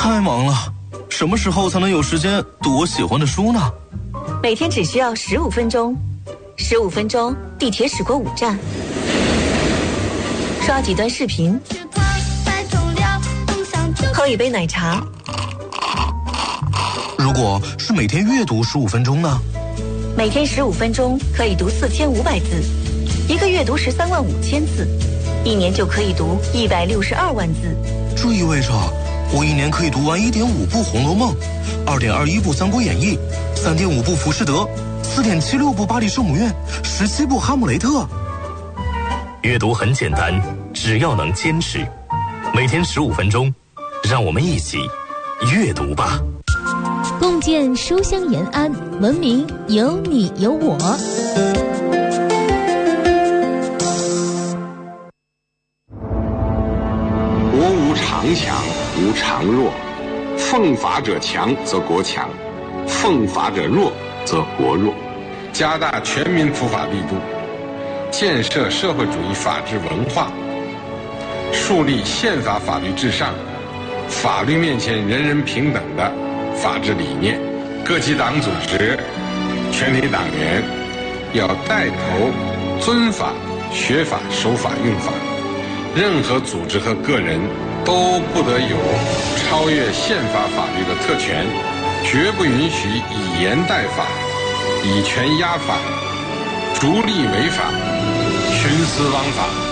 太忙了，什么时候才能有时间读我喜欢的书呢？ 每天只需要15分钟，15分钟地铁驶过5站，刷几段视频，喝一杯奶茶。 如果是每天阅读15分钟呢？ 每天15分钟可以读4500字，一个月读13万5千字，一年就可以读162万字。 这意味着我一年可以读完1.5部《红楼梦》，2.21部《三国演义》，3.5部《浮士德》，4.76部《巴黎圣母院》，17部《哈姆雷特》。 阅读很简单，只要能坚持，每天15分钟，让我们一起阅读吧。 共建书香延安，文明有你有我。 国无常强，无常弱。奉法者强，则国强；奉法者弱，则国弱。加大全民普法力度，建设社会主义法治文化，树立宪法法律至上、法律面前人人平等的法治理念。各级党组织、全体党员要带头遵法、学法、守法、用法。任何组织和个人都不得有超越宪法法律的特权，绝不允许以言代法、以权压法、逐利违法、徇私枉法。